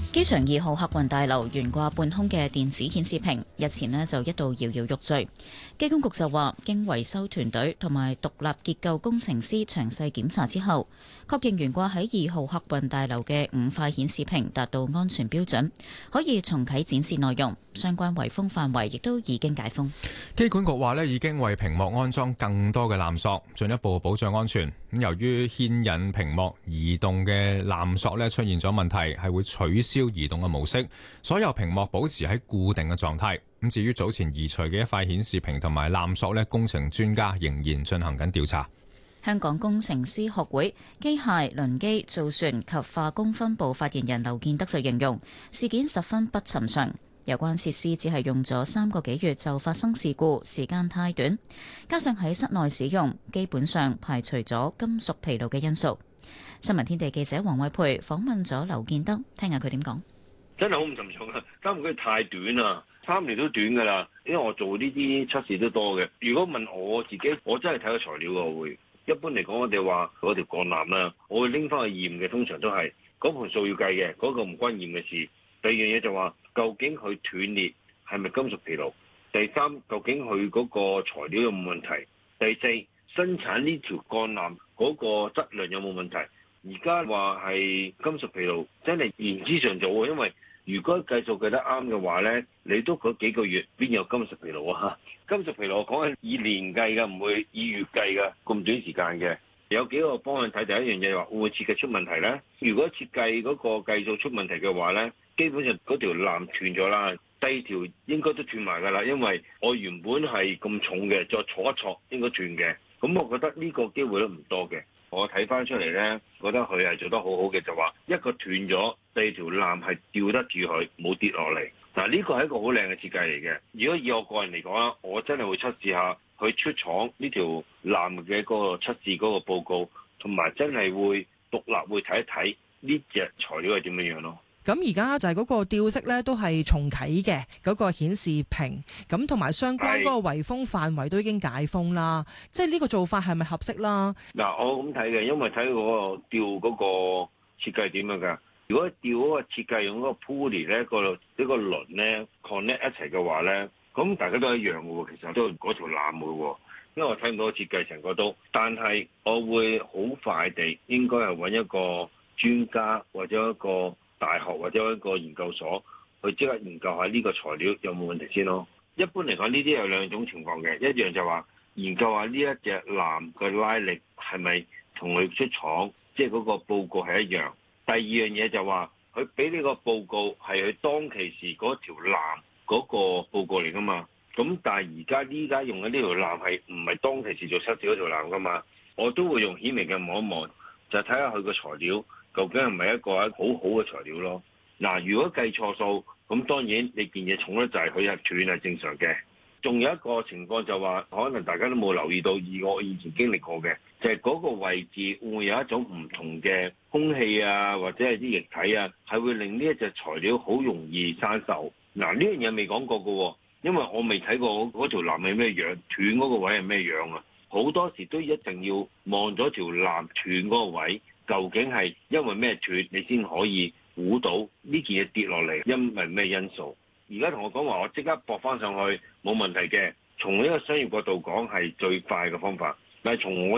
機場2號客運大樓懸掛半空嘅電子顯示屏，日前呢就一度搖搖欲墜。機管局就話，經維修團隊同埋獨立結構工程師詳細檢查之後，確認懸掛喺2號客運大樓嘅5塊顯示屏達到安全標準，可以重啟展示內容。相關圍封範圍亦都已經解封。 機管局話呢已經為屏幕安裝更多嘅纜索，進一步保障安全。咁由於牽引屏幕移動嘅纜索呢出現咗問題，係會取消移動嘅模式，所有屏幕保持喺固定嘅狀態。咁至於早前移除嘅一塊顯示屏同埋纜索呢，工程專家仍然進行緊調查。 香港工程師學會機械、輪機、造船及化工分部發言人劉建德就形容事件十分不尋常，有關設施只係用咗3個幾月就發生事故，時間太短，加上喺室內使用，基本上排除咗金屬疲勞嘅因素。新聞天地記者黃慧培訪問咗劉建德，聽下佢點講。 真係好唔尋常啊！3個月太短啦，3年都短㗎啦。因為我做呢啲測試都多嘅。如果問我自己，我真係睇個材料嘅會。一般嚟講，我哋話嗰條鋼纜啦，我會拎翻去驗嘅，通常都係嗰盤數要計嘅，嗰個唔關驗嘅事。第二樣嘢就話，究竟佢斷裂係咪金屬疲勞？第三，究竟佢嗰個材料有冇問題？第四，生產呢條鋼纜嗰個質量有冇問題？而家話係金屬疲勞，真係言之尚早喎。因為如果計數計得啱嘅話呢，你都嗰幾個月邊有金屬疲勞啊？金屬疲勞講緊以年計嘅，唔會以月計嘅，咁短時間嘅。有幾個方向睇，第一樣嘢話會唔會設計出問題呢？如果設計嗰個計數出問題嘅話呢，基本上嗰條纜斷咗啦，第二條應該都斷埋㗎啦。因為我原本係咁重嘅，再挫一挫應該斷嘅。咁我覺得呢個機會都唔多嘅。我睇翻出嚟呢，覺得佢係做得好好嘅，就話一個斷咗，第二條纜係吊得住佢，冇跌落嚟。嗱，呢個係一個好靚嘅設計嚟嘅。如果以我個人嚟講啦，我真係會測試下佢出廠呢條纜嘅嗰個測試嗰個報告，同埋真係會獨立會睇一睇呢隻材料係點樣樣咯。 咁而家就係嗰個吊飾咧，都係重啟嘅嗰個顯示屏，咁同埋相關嗰個圍封範圍都已經解封啦。即係呢個做法係咪合適啦？ 嗱，我咁睇嘅，因為睇嗰個吊嗰個設計點樣㗎。如果吊嗰個設計用嗰個 pulley 咧，呢個輪咧 connect 一齊嘅話咧，咁大家都一樣嘅喎，其實都係嗰條纜嘅喎。因為我睇唔到個設計成個都，但係我會好快地應該係揾一個專家或者一個大學或者一個研究所去即刻研究下呢個材料有冇問題先咯。一般嚟講，呢啲有2種情況嘅，一樣就話研究下呢一隻纜嘅拉力係咪同佢出廠即係嗰個報告係一樣。第二樣嘢就話佢俾呢個報告係佢當其時嗰條纜嗰個報告嚟噶嘛。咁但係而家用嘅呢條纜係唔係當其時做測試嗰條纜噶嘛？我都會用顯微鏡望一望，就睇下佢個材料究竟係咪一個好好嘅材料咯。嗱，如果計錯數，咁當然你件嘢重咧就係佢係斷係正常嘅。仲有一個情況就話，可能大家都冇留意到，而我以前經歷過嘅，就係嗰個位置會唔會有一種唔同嘅空氣啊，或者係啲液體啊，係會令呢一隻材料好容易生鏽。嗱，呢樣嘢未講過嘅，因為我未睇過嗰條纜係咩樣，斷嗰個位係咩樣啊。好多時都一定要望咗條纜斷嗰個位，究竟係因為咩斷，你先可以估到呢件嘢跌落嚟因為咩因素。而家同我講話，我即刻駁翻上去冇問題嘅。從呢個商業角度講係最快嘅方法，但係從我